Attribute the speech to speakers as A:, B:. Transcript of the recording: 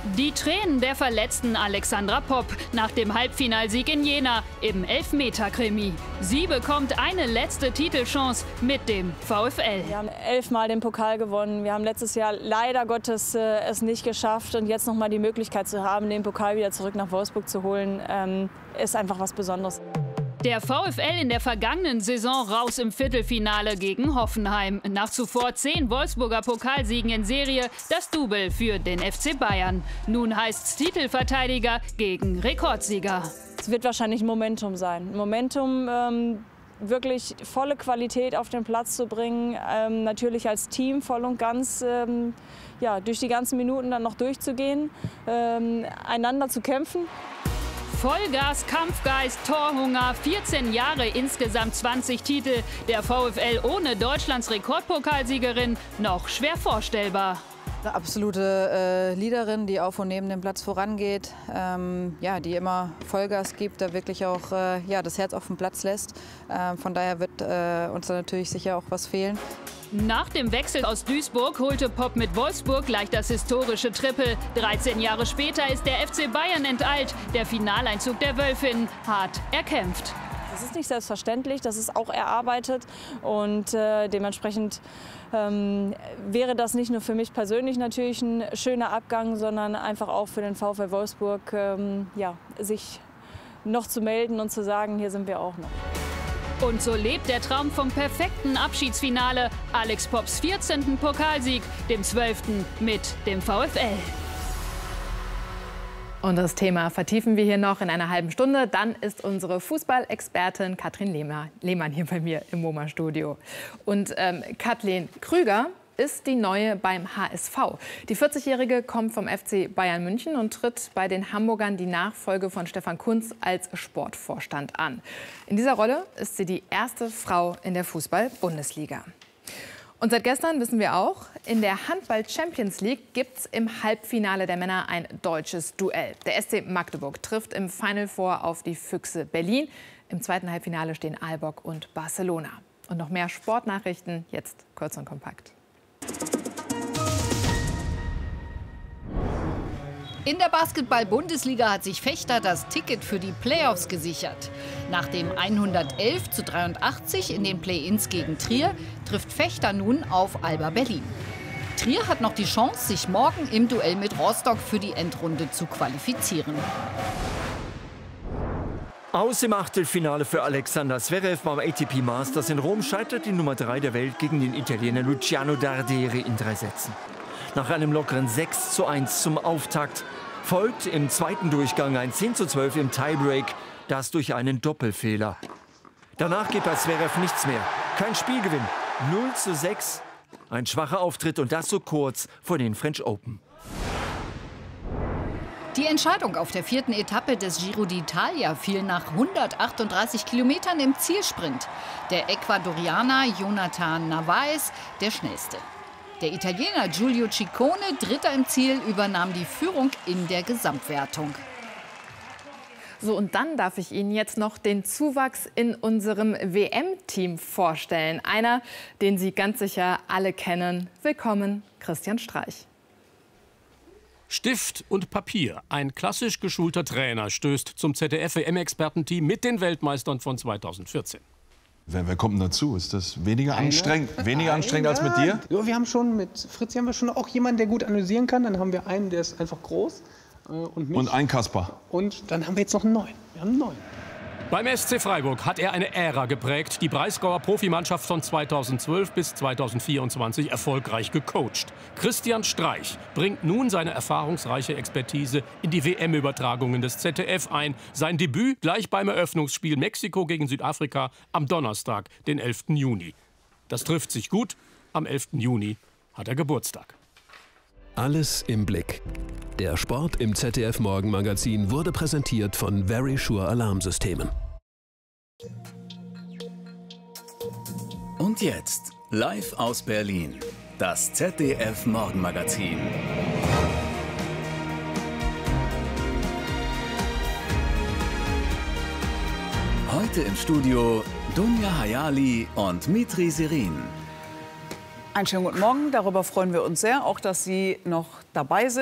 A: Die Tränen der verletzten Alexandra Popp nach dem Halbfinalsieg in Jena im Elfmeter-Krimi. Sie bekommt eine letzte Titelchance mit dem VfL.
B: Wir haben 11-mal den Pokal gewonnen. Wir haben letztes Jahr leider Gottes es nicht geschafft. Und jetzt noch mal die Möglichkeit zu haben, den Pokal wieder zurück nach Wolfsburg zu holen, ist einfach was Besonderes.
A: Der VfL in der vergangenen Saison raus im Viertelfinale gegen Hoffenheim. Nach zuvor 10 Wolfsburger Pokalsiegen in Serie das Double für den FC Bayern. Nun heißt's Titelverteidiger gegen Rekordsieger.
B: Es wird wahrscheinlich ein Momentum sein. Momentum, wirklich volle Qualität auf den Platz zu bringen. Natürlich als Team voll und ganz durch die ganzen Minuten dann noch durchzugehen, einander zu kämpfen.
A: Vollgas, Kampfgeist, Torhunger, 14 Jahre, insgesamt 20 Titel. Der VfL ohne Deutschlands Rekordpokalsiegerin noch schwer vorstellbar.
C: Eine absolute Leaderin, die auf und neben dem Platz vorangeht, die immer Vollgas gibt, da wirklich auch das Herz auf den Platz lässt. Von daher wird uns da natürlich sicher auch was fehlen.
A: Nach dem Wechsel aus Duisburg holte Popp mit Wolfsburg gleich das historische Triple. 13 Jahre später ist der FC Bayern enteilt. Der Finaleinzug der Wölfinnen hart erkämpft.
B: Das ist nicht selbstverständlich, das ist auch erarbeitet. Und dementsprechend wäre das nicht nur für mich persönlich natürlich ein schöner Abgang, sondern einfach auch für den VfL Wolfsburg, sich noch zu melden und zu sagen, hier sind wir auch noch.
A: Und so lebt der Traum vom perfekten Abschiedsfinale. Alex Popps 14. Pokalsieg, dem 12. mit dem VfL.
D: Und das Thema vertiefen wir hier noch in einer halben Stunde. Dann ist unsere Fußballexpertin Katrin Lehmann hier bei mir im MoMA-Studio. Und Kathleen Krüger ist die Neue beim HSV. Die 40-Jährige kommt vom FC Bayern München und tritt bei den Hamburgern die Nachfolge von Stefan Kuntz als Sportvorstand an. In dieser Rolle ist sie die erste Frau in der Fußball-Bundesliga. Und seit gestern wissen wir auch, in der Handball-Champions League gibt es im Halbfinale der Männer ein deutsches Duell. Der SC Magdeburg trifft im Final Four auf die Füchse Berlin. Im zweiten Halbfinale stehen Aalborg und Barcelona. Und noch mehr Sportnachrichten, jetzt kurz und kompakt.
E: In der Basketball-Bundesliga hat sich Vechta das Ticket für die Playoffs gesichert. Nach dem 111:83 in den Play-ins gegen Trier trifft Vechta nun auf Alba Berlin. Trier hat noch die Chance, sich morgen im Duell mit Rostock für die Endrunde zu qualifizieren.
F: Aus im Achtelfinale für Alexander Zverev beim ATP Masters in Rom scheitert die Nummer 3 der Welt gegen den Italiener Luciano Darderi in 3 Sätzen. Nach einem lockeren 6:1 zum Auftakt folgt im zweiten Durchgang ein 10:12 im Tiebreak, das durch einen Doppelfehler. Danach geht bei Zverev nichts mehr. Kein Spielgewinn. 0:6. Ein schwacher Auftritt und das so kurz vor den French Open.
E: Die Entscheidung auf der 4. Etappe des Giro d'Italia fiel nach 138 Kilometern im Zielsprint. Der Ecuadorianer Jonathan Narváez der schnellste. Der Italiener Giulio Ciccone, Dritter im Ziel, übernahm die Führung in der Gesamtwertung.
D: So, und dann darf ich Ihnen jetzt noch den Zuwachs in unserem WM-Team vorstellen. Einer, den Sie ganz sicher alle kennen. Willkommen, Christian Streich.
G: Stift und Papier. Ein klassisch geschulter Trainer stößt zum ZDF-WM-Expertenteam mit den Weltmeistern von 2014.
H: Wer kommt denn dazu? Ist das weniger anstrengend? Weniger anstrengend als mit dir?
I: Ja, wir haben schon mit Fritz schon auch jemanden, der gut analysieren kann. Dann haben wir einen, der ist einfach groß. Und
H: einen Kasper.
I: Und dann haben wir jetzt noch einen neuen. Wir haben einen neuen.
G: Beim SC Freiburg hat er eine Ära geprägt, die Breisgauer Profimannschaft von 2012 bis 2024 erfolgreich gecoacht. Christian Streich bringt nun seine erfahrungsreiche Expertise in die WM-Übertragungen des ZDF ein. Sein Debüt gleich beim Eröffnungsspiel Mexiko gegen Südafrika am Donnerstag, den 11. Juni. Das trifft sich gut, am 11. Juni hat er Geburtstag.
J: Alles im Blick. Der Sport im ZDF-Morgenmagazin wurde präsentiert von Verisure Alarmsystemen.
K: Und jetzt, live aus Berlin, das ZDF-Morgenmagazin. Heute im Studio Dunja Hayali und Mitri Serin.
L: Einen schönen guten Morgen, darüber freuen wir uns sehr, auch dass Sie noch dabei sind.